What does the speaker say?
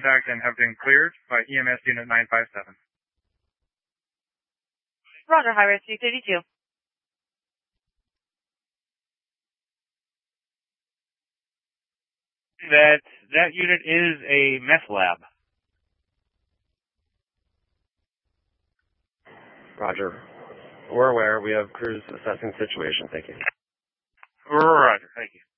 contact and have been cleared by EMS Unit 957. Roger, High Rescue 32. That unit is a meth lab. Roger. We're aware. We have crews assessing the situation. Thank you. Roger. Thank you.